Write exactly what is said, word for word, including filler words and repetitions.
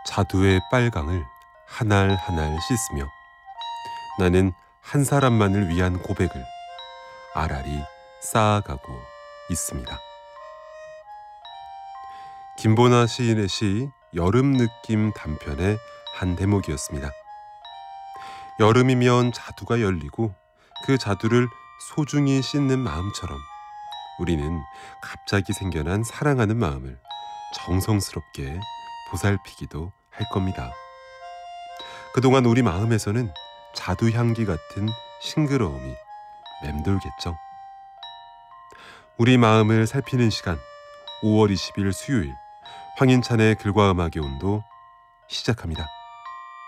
자두의 빨강을 한 알 한 알 씻으며 나는 한 사람만을 위한 고백을 알알이 쌓아가고 있습니다. 김보나 시인의 시 여름 느낌 단편의 한 대목이었습니다. 여름이면 자두가 열리고 그 자두를 소중히 씻는 마음처럼 우리는 갑자기 생겨난 사랑하는 마음을 정성스럽게 보살피기도 할 겁니다. 그동안 우리 마음에서는 자두 향기 같은 싱그러움이 맴돌겠죠. 우리 마음을 살피는 시간, 오월 이십일 수요일 황인찬의 글과 음악의 온도 시작합니다.